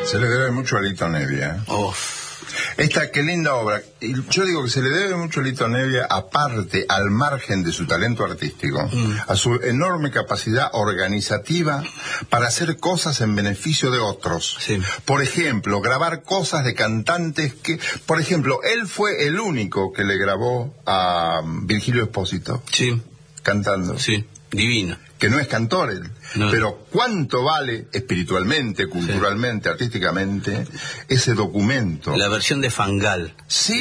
Se le debe mucho a Lito Nebbia. Esta, qué linda obra. Y yo digo que se le debe mucho a Lito Nebbia, aparte, al margen de su talento artístico, a su enorme capacidad organizativa para hacer cosas en beneficio de otros. Sí. Por ejemplo, grabar cosas de cantantes que... Por ejemplo, él fue el único que le grabó a Virgilio Espósito. Sí. Cantando. Sí, divino. Que no es cantor él, no. Pero cuánto vale espiritualmente, culturalmente, artísticamente, ese documento. La versión de Fangal.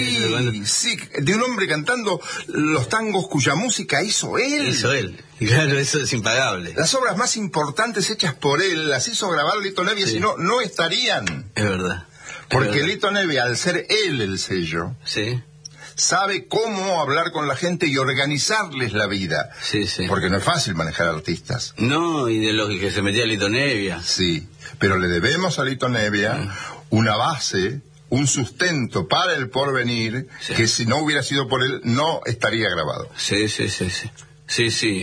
Sí, sí, de un hombre cantando los tangos cuya música hizo él. Hizo él, claro, eso es impagable. Las obras más importantes hechas por él, las hizo grabar Lito Nebbia, sí. Si no, no estarían. Es verdad. Porque Lito Nebbia, al ser él el sello... Sí. Sabe cómo hablar con la gente y organizarles la vida. Sí, sí. Porque no es fácil manejar artistas. No, y de los que se metía Lito Nebbia. Sí, pero le debemos a Lito Nebbia una base, un sustento para el porvenir, sí. Que si no hubiera sido por él, no estaría grabado. Sí, sí, sí, sí. Sí, sí.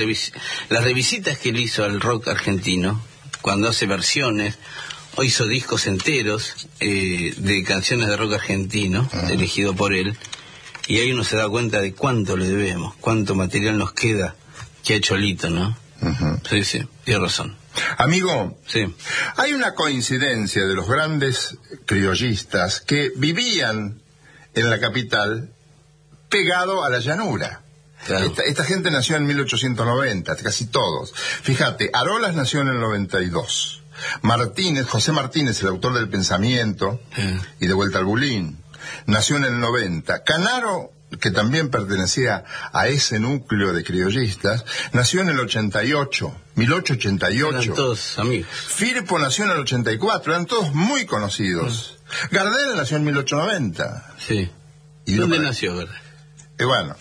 Las revisitas que él hizo al rock argentino, cuando hace versiones, o hizo discos enteros de canciones de rock argentino, elegido por él, y ahí uno se da cuenta de cuánto le debemos, cuánto material nos queda que ha hecho Lito, ¿no? Sí, sí, tiene razón. Amigo, sí. Hay una coincidencia de los grandes criollistas que vivían en la capital pegado a la llanura. Claro. Esta gente nació en 1890, casi todos. Fíjate, Arolas nació en el 92. José Martínez, el autor del Pensamiento y de Vuelta al Bulín, nació en el 90. Canaro, que también pertenecía a ese núcleo de criollistas, nació en el 88, 1888. Eran todos amigos. Firpo nació en el 84, eran todos muy conocidos. Gardel nació en 1890. Sí. ¿Dónde nació Gardel? Bueno,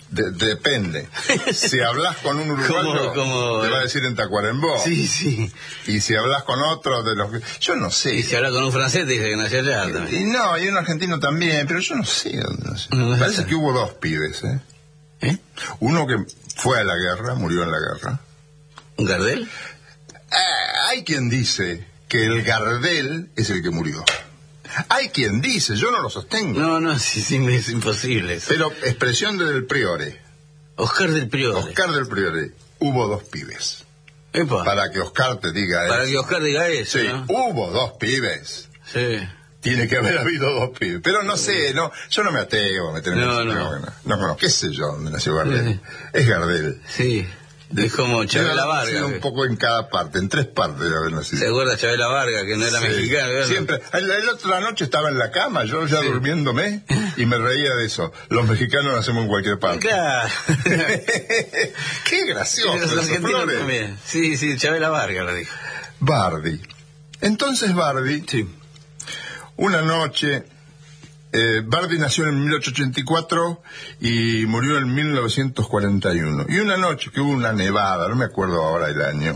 depende. Si hablas con un uruguayo, te va a decir en Tacuarembó. Sí, sí. Y si hablas con otro de los que... Yo no sé. Y si hablas con un francés, te dice que nació allá también. Y no, y un argentino también, pero yo no sé dónde nació. Parece que hubo dos pibes, ¿eh? Uno que fue a la guerra, murió en la guerra. ¿Un Gardel? Hay quien dice que el Gardel es el que murió. Hay quien dice, yo no lo sostengo. No, sí, es imposible eso. Pero expresión del Priore. Oscar del Priore. Oscar del Priore. Hubo dos pibes. Epa. Para que Oscar te diga eso. Para que Oscar diga eso, sí, ¿no? Hubo dos pibes. Sí. Tiene que haber habido dos pibes. Pero no sé, yo no me atrevo a meterme en eso. No, qué sé yo dónde nació Gardel. Sí. Es Gardel. Sí. Es como Chabela Vargas. Un poco en cada parte, en tres partes de haber nacido. ¿Se acuerda Chabela Vargas, que no era mexicana? ¿Verdad? Siempre. La otra noche estaba en la cama, yo ya durmiéndome, y me reía de eso. Los mexicanos nacemos en cualquier parte. Claro. Qué gracioso. Los argentinos también. Sí, Chabela Vargas lo dijo. Bardi. Entonces Bardi, una noche... Bardi nació en 1884 y murió en 1941. Y una noche que hubo una nevada, no me acuerdo ahora el año,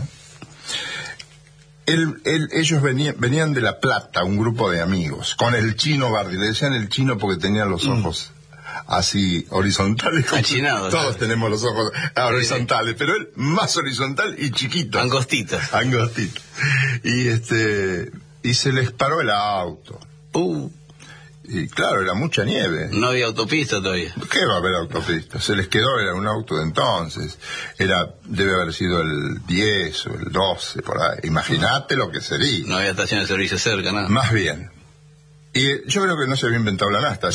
ellos venían de La Plata, un grupo de amigos, con el chino Bardi. Le decían el chino porque tenía los ojos así horizontales. Achinados. Todos tenemos los ojos horizontales, pero él más horizontal y chiquito. Angostitos. Y se les paró el auto. Y claro, era mucha nieve. No había autopista todavía. ¿Qué va a haber autopista? Se les quedó, era un auto de entonces. Debe haber sido el 10 o el 12, por ahí. Imagínate lo que sería. No había estación de servicio cerca, nada. Más bien. Y yo creo que no se había inventado la nafta.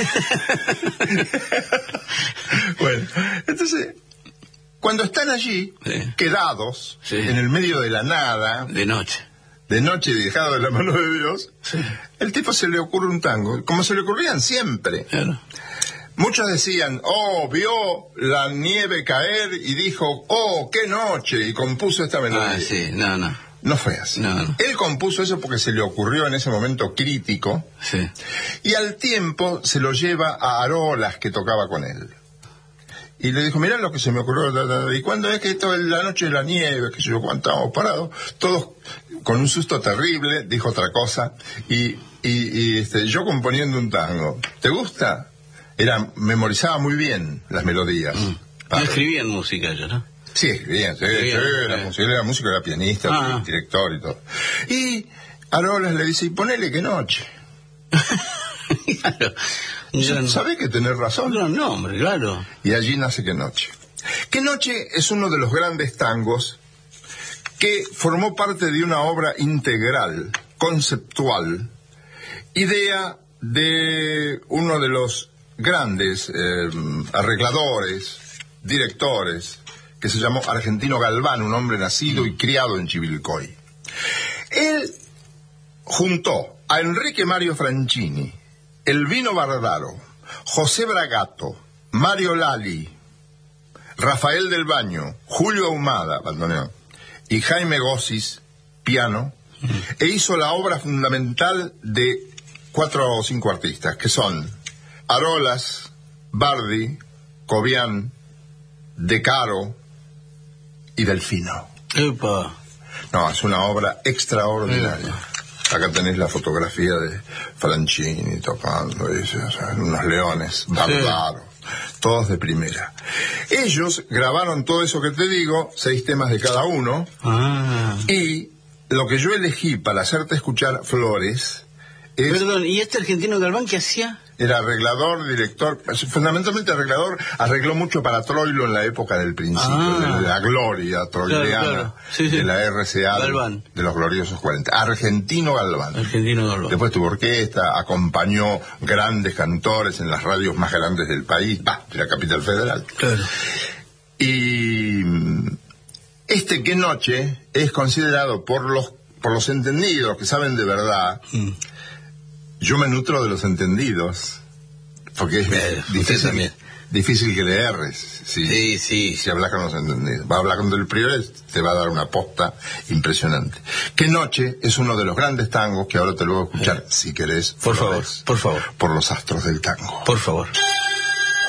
Bueno, entonces, cuando están allí, quedados, en el medio de la nada... De noche y dejado de la mano de Dios, el tipo se le ocurre un tango, como se le ocurrían siempre. Claro. Muchos decían, vio la nieve caer y dijo, qué noche, y compuso esta melodía. No fue así. No. Él compuso eso porque se le ocurrió en ese momento crítico, y al tiempo se lo lleva a Arolas, que tocaba con él. Y le dijo, mirá lo que se me ocurrió, y cuando es que toda la noche de la nieve, que yo cuando estábamos parados, todos con un susto terrible, dijo otra cosa, y yo componiendo un tango. ¿Te gusta? Memorizaba muy bien las melodías. No escribían música yo, ¿no? Sí, escribían, era música, era pianista, director y todo. Y Arolas le dice, y ponele que noche. Claro. ¿Sabés que tenés razón? No, hombre, claro. Y allí nace Que Noche. Que Noche es uno de los grandes tangos que formó parte de una obra integral, conceptual, idea de uno de los grandes arregladores, directores, que se llamó Argentino Galván, un hombre nacido y criado en Chivilcoy. Él juntó a Enrique Mario Franchini, Elvino Bardaro, José Bragato, Mario Lali, Rafael del Baño, Julio Ahumada, bandoneón, y Jaime Gossis, piano, e hizo la obra fundamental de 4 o 5 artistas, que son Arolas, Bardi, Cobian, De Caro y Delfino. Epa. No, es una obra extraordinaria. Acá tenés la fotografía de Franchini tocando, unos leones, bárbaros, todos de primera. Ellos grabaron todo eso que te digo, 6 temas de cada uno, y lo que yo elegí para hacerte escuchar, Flores, es... Perdón, ¿y este Argentino Galván qué hacía? Era arreglador, director, fundamentalmente arreglador, arregló mucho para Troilo en la época del principio, de la gloria troileana, claro. Sí. De la RCA, Galván. De los gloriosos 40. Argentino Galván. Argentino Galván. Después tuvo orquesta, acompañó grandes cantores en las radios más grandes del país, de la capital federal. Claro. Y este Que Noche es considerado por los entendidos, que saben de verdad. Yo me nutro de los entendidos, porque es difícil que le erres. Sí. Si hablas con los entendidos. Va a hablar con el Priore, te va a dar una posta impresionante. Que Noche es uno de los grandes tangos que ahora te lo voy a escuchar, si querés. Por favor. Por los astros del tango. Por favor.